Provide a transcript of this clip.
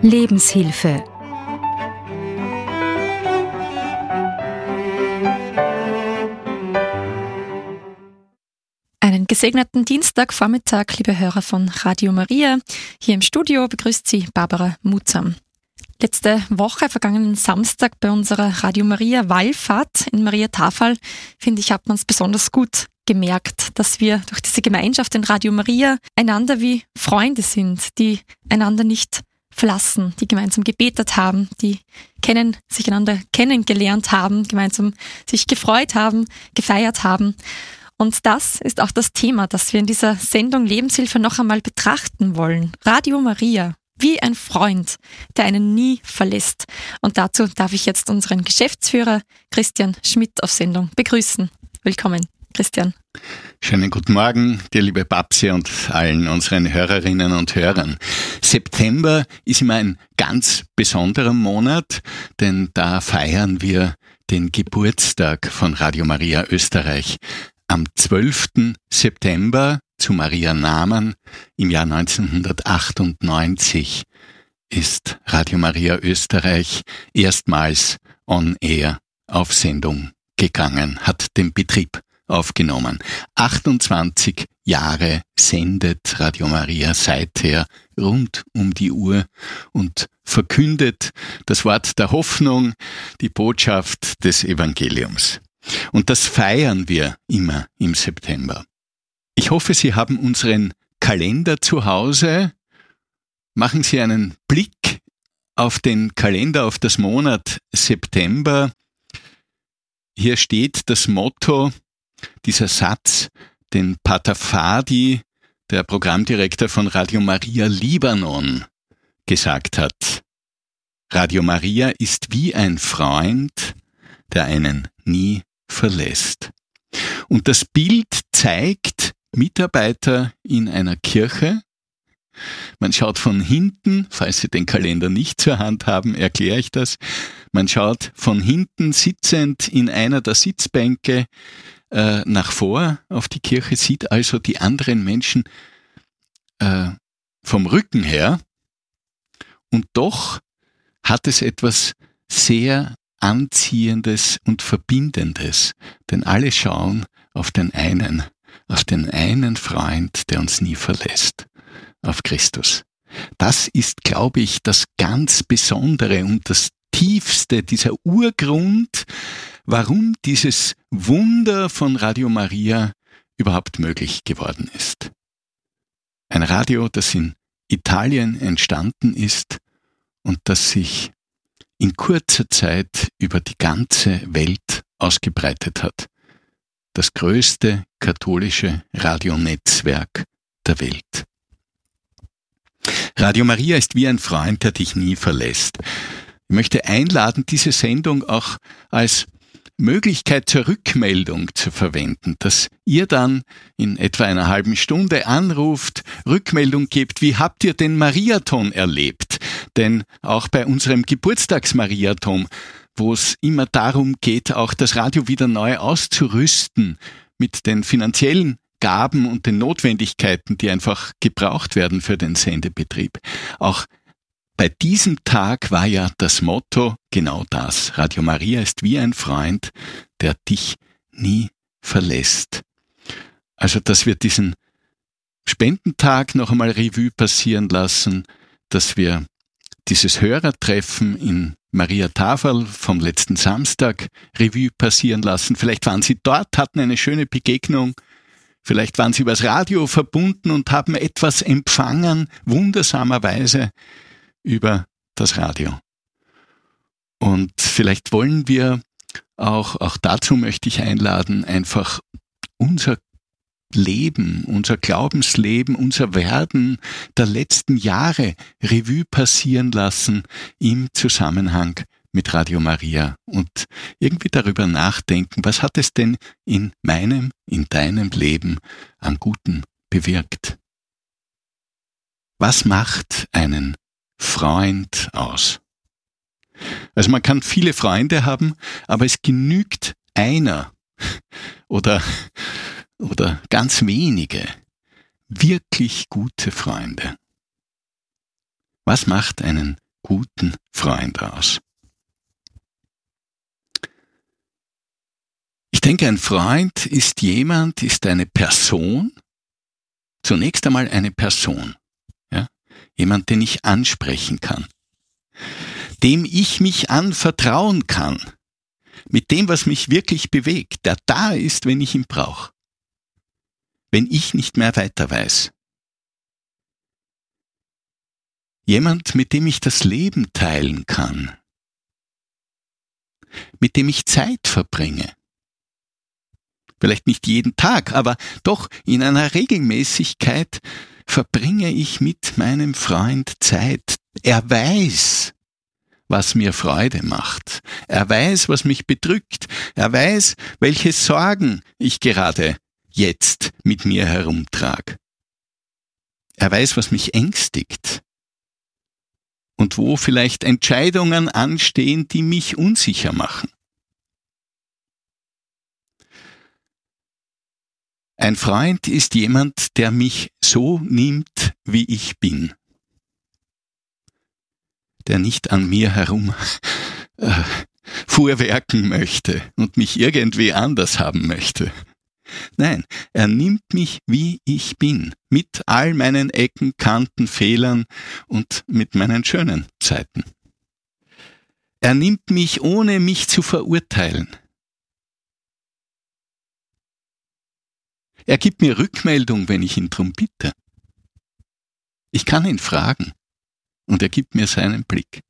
Lebenshilfe. Einen gesegneten Dienstagvormittag, liebe Hörer von Radio Maria. Hier im Studio begrüßt Sie Barbara Mutzam. Letzte Woche, vergangenen Samstag, bei unserer Radio Maria Wallfahrt in Maria Tafel, finde ich, hat man es besonders gut gemerkt, dass wir durch diese Gemeinschaft in Radio Maria einander wie Freunde sind, die einander nicht verlassen, die gemeinsam gebetet haben, die sich einander kennengelernt haben, gemeinsam sich gefreut haben, gefeiert haben. Und das ist auch das Thema, das wir in dieser Sendung Lebenshilfe noch einmal betrachten wollen. Radio Maria, wie ein Freund, der einen nie verlässt. Und dazu darf ich jetzt unseren Geschäftsführer Christian Schmidt auf Sendung begrüßen. Willkommen, Christian. Schönen guten Morgen, dir liebe Babsi und allen unseren Hörerinnen und Hörern. September ist immer ein ganz besonderer Monat, denn da feiern wir den Geburtstag von Radio Maria Österreich. Am 12. September zu Maria Namen im Jahr 1998 ist Radio Maria Österreich erstmals on air auf Sendung gegangen, hat den Betrieb aufgenommen. 28 Jahre sendet Radio Maria seither rund um die Uhr und verkündet das Wort der Hoffnung, die Botschaft des Evangeliums. Und das feiern wir immer im September. Ich hoffe, Sie haben unseren Kalender zu Hause. Machen Sie einen Blick auf den Kalender, auf das Monat September. Hier steht das Motto, dieser Satz, den Pater Fadi, der Programmdirektor von Radio Maria Libanon, gesagt hat. Radio Maria ist wie ein Freund, der einen nie verlässt. Und das Bild zeigt Mitarbeiter in einer Kirche. Man schaut von hinten, falls Sie den Kalender nicht zur Hand haben, erkläre ich das. Man schaut von hinten sitzend in einer der Sitzbänke nach vor auf die Kirche, sieht also die anderen Menschen vom Rücken her. Und doch hat es etwas sehr Anziehendes und Verbindendes, denn alle schauen auf den einen Freund, der uns nie verlässt, auf Christus. Das ist, glaube ich, das ganz Besondere und das Tiefste, dieser Urgrund, warum dieses Wunder von Radio Maria überhaupt möglich geworden ist. Ein Radio, das in Italien entstanden ist und das sich in kurzer Zeit über die ganze Welt ausgebreitet hat. Das größte katholische Radionetzwerk der Welt. Radio Maria ist wie ein Freund, der dich nie verlässt. Ich möchte einladen, diese Sendung auch als Möglichkeit zur Rückmeldung zu verwenden, dass ihr dann in etwa einer halben Stunde anruft, Rückmeldung gebt, wie habt ihr den Mariathon erlebt? Denn auch bei unserem Geburtstagsmariathon, wo es immer darum geht, auch das Radio wieder neu auszurüsten mit den finanziellen Gaben und den Notwendigkeiten, die einfach gebraucht werden für den Sendebetrieb. Auch bei diesem Tag war ja das Motto genau das. Radio Maria ist wie ein Freund, der dich nie verlässt. Also, dass wir diesen Spendentag noch einmal Revue passieren lassen, dass wir dieses Hörertreffen in Maria Tafel vom letzten Samstag Revue passieren lassen. Vielleicht waren Sie dort, hatten eine schöne Begegnung. Vielleicht waren Sie übers Radio verbunden und haben etwas empfangen, wundersamerweise über das Radio. Und vielleicht wollen wir auch dazu möchte ich einladen, einfach unser Leben, unser Glaubensleben, unser Werden der letzten Jahre Revue passieren lassen im Zusammenhang mit Radio Maria und irgendwie darüber nachdenken, was hat es denn in meinem, in deinem Leben an Guten bewirkt? Was macht einen Freund aus? Also man kann viele Freunde haben, aber es genügt einer oder ganz wenige wirklich gute Freunde. Was macht einen guten Freund aus? Ich denke, ein Freund ist eine Person, zunächst einmal eine Person, ja? Jemand, den ich ansprechen kann, dem ich mich anvertrauen kann, mit dem, was mich wirklich bewegt, der da ist, wenn ich ihn brauche, wenn ich nicht mehr weiter weiß. Jemand, mit dem ich das Leben teilen kann, mit dem ich Zeit verbringe. Vielleicht nicht jeden Tag, aber doch in einer Regelmäßigkeit verbringe ich mit meinem Freund Zeit. Er weiß, was mir Freude macht. Er weiß, was mich bedrückt. Er weiß, welche Sorgen ich gerade jetzt mit mir herumtrage. Er weiß, was mich ängstigt. Und wo vielleicht Entscheidungen anstehen, die mich unsicher machen. Ein Freund ist jemand, der mich so nimmt, wie ich bin. Der nicht an mir herum fuhrwerken möchte und mich irgendwie anders haben möchte. Nein, er nimmt mich, wie ich bin, mit all meinen Ecken, Kanten, Fehlern und mit meinen schönen Zeiten. Er nimmt mich, ohne mich zu verurteilen. Er gibt mir Rückmeldung, wenn ich ihn drum bitte. Ich kann ihn fragen und er gibt mir seinen Blick.